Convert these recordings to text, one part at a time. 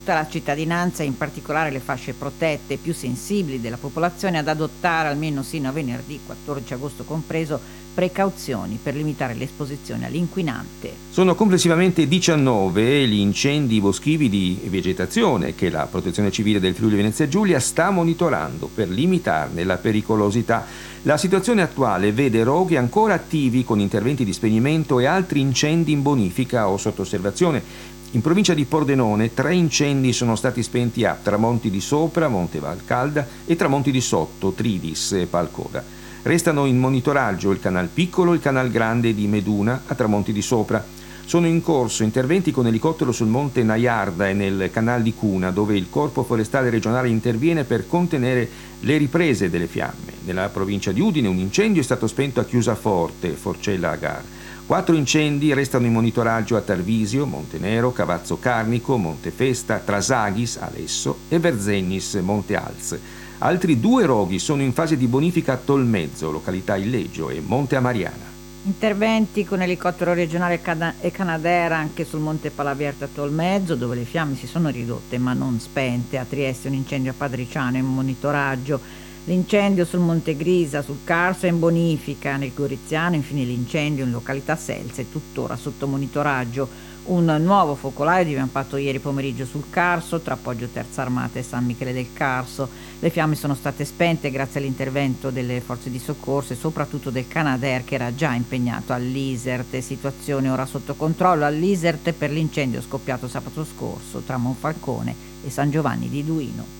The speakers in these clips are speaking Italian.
La cittadinanza, in particolare le fasce protette più sensibili della popolazione, ad adottare almeno sino a venerdì 14 agosto compreso precauzioni per limitare l'esposizione all'inquinante. Sono complessivamente 19 gli incendi boschivi di vegetazione che la Protezione Civile del Friuli Venezia Giulia sta monitorando per limitarne la pericolosità. La situazione attuale vede roghi ancora attivi con interventi di spegnimento e altri incendi in bonifica o sotto osservazione. In provincia di Pordenone 3 incendi sono stati spenti a Tramonti di Sopra, Monte Valcalda e Tramonti di Sotto, Tridis e Palcoda. Restano in monitoraggio il Canal Piccolo e il Canal Grande di Meduna a Tramonti di Sopra. Sono in corso interventi con elicottero sul Monte Naiarda e nel Canal di Cuna, dove il Corpo Forestale Regionale interviene per contenere le riprese delle fiamme. Nella provincia di Udine un incendio è stato spento a Chiusaforte, Forcella Agar. 4 incendi restano in monitoraggio a Tarvisio, Montenero, Cavazzo Carnico, Montefesta, Trasaghis, Alesso e Verzegnis, Monte Alz. Altri 2 roghi sono in fase di bonifica a Tolmezzo, località Illeggio, e Monte Amariana. Interventi con elicottero regionale e Canadair anche sul Monte Palavierta a Tolmezzo, dove le fiamme si sono ridotte ma non spente. A Trieste un incendio a Padriciano in monitoraggio. L'incendio sul Monte Grisa, sul Carso è in bonifica. Nel Goriziano infine l'incendio in località Selze è tuttora sotto monitoraggio. Un nuovo focolaio divampato ieri pomeriggio sul Carso tra Poggio Terza Armata e San Michele del Carso. Le fiamme sono state spente grazie all'intervento delle forze di soccorso e soprattutto del Canadair, che era già impegnato all'Isert. Situazione ora sotto controllo all'Isert per l'incendio scoppiato sabato scorso tra Monfalcone e San Giovanni di Duino.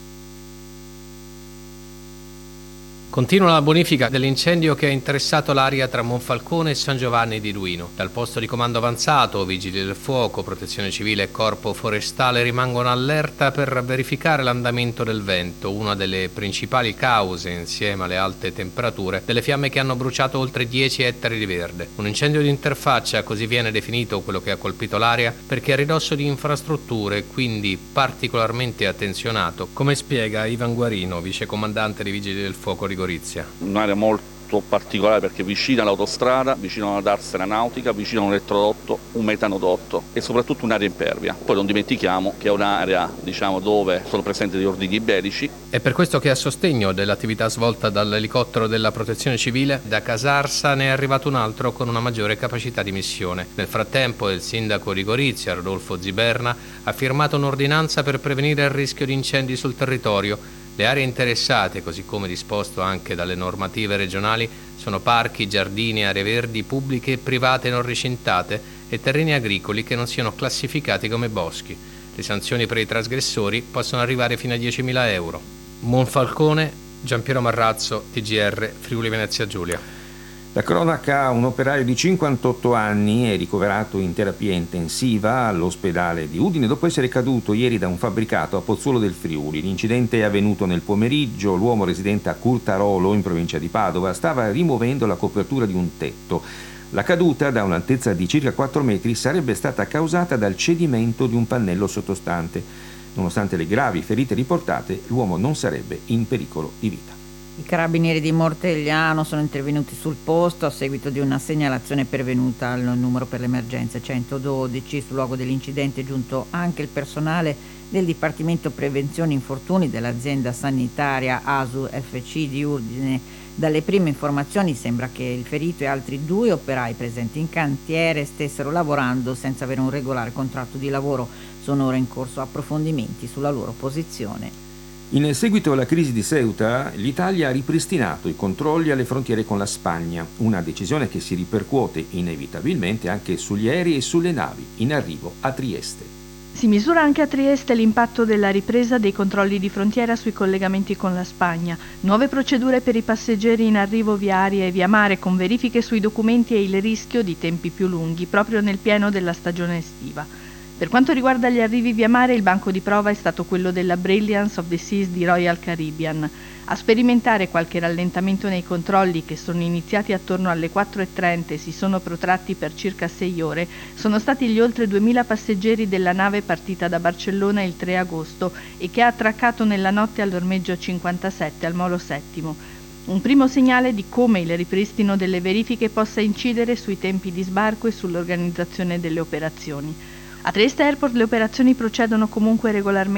Continua la bonifica dell'incendio che ha interessato l'area tra Monfalcone e San Giovanni di Duino. Dal posto di comando avanzato, Vigili del Fuoco, Protezione Civile e Corpo Forestale rimangono allerta per verificare l'andamento del vento, una delle principali cause, insieme alle alte temperature, delle fiamme che hanno bruciato oltre 10 ettari di verde. Un incendio di interfaccia, così viene definito quello che ha colpito l'area, perché è a ridosso di infrastrutture, quindi particolarmente attenzionato, come spiega Ivan Guarino, vicecomandante di Vigili del Fuoco di Gorizia. Un'area molto particolare perché vicina all'autostrada, vicino alla darsena nautica, vicino a un elettrodotto, un metanodotto e soprattutto un'area impervia. Poi non dimentichiamo che è un'area, dove sono presenti degli ordigni bellici. È per questo che a sostegno dell'attività svolta dall'elicottero della Protezione Civile, da Casarsa ne è arrivato un altro con una maggiore capacità di missione. Nel frattempo il sindaco di Gorizia, Rodolfo Ziberna, ha firmato un'ordinanza per prevenire il rischio di incendi sul territorio. Le aree interessate, così come disposto anche dalle normative regionali, sono parchi, giardini, aree verdi pubbliche e private non recintate e terreni agricoli che non siano classificati come boschi. Le sanzioni per i trasgressori possono arrivare fino a 10.000 euro. Monfalcone, Giampiero Marrazzo, TGR, Friuli Venezia Giulia. La cronaca: un operaio di 58 anni è ricoverato in terapia intensiva all'ospedale di Udine dopo essere caduto ieri da un fabbricato a Pozzuolo del Friuli. L'incidente è avvenuto nel pomeriggio. L'uomo, residente a Curtarolo in provincia di Padova, stava rimuovendo la copertura di un tetto. La caduta, da un'altezza di circa 4 metri, sarebbe stata causata dal cedimento di un pannello sottostante. Nonostante le gravi ferite riportate, l'uomo non sarebbe in pericolo di vita. I carabinieri di Mortegliano sono intervenuti sul posto a seguito di una segnalazione pervenuta al numero per le emergenze 112. Sul luogo dell'incidente è giunto anche il personale del Dipartimento Prevenzione Infortuni dell'azienda sanitaria ASU FC di Udine. Dalle prime informazioni sembra che il ferito e altri 2 operai presenti in cantiere stessero lavorando senza avere un regolare contratto di lavoro. Sono ora in corso approfondimenti sulla loro posizione. In seguito alla crisi di Ceuta, l'Italia ha ripristinato i controlli alle frontiere con la Spagna, una decisione che si ripercuote inevitabilmente anche sugli aerei e sulle navi in arrivo a Trieste. Si misura anche a Trieste l'impatto della ripresa dei controlli di frontiera sui collegamenti con la Spagna, nuove procedure per i passeggeri in arrivo via aria e via mare con verifiche sui documenti e il rischio di tempi più lunghi proprio nel pieno della stagione estiva. Per quanto riguarda gli arrivi via mare, il banco di prova è stato quello della Brilliance of the Seas di Royal Caribbean. A sperimentare qualche rallentamento nei controlli, che sono iniziati attorno alle 4:30 e si sono protratti per circa 6 ore, sono stati gli oltre 2.000 passeggeri della nave partita da Barcellona il 3 agosto e che ha attraccato nella notte all'ormeggio 57 al Molo Settimo. Un primo segnale di come il ripristino delle verifiche possa incidere sui tempi di sbarco e sull'organizzazione delle operazioni. A Trieste Airport le operazioni procedono comunque regolarmente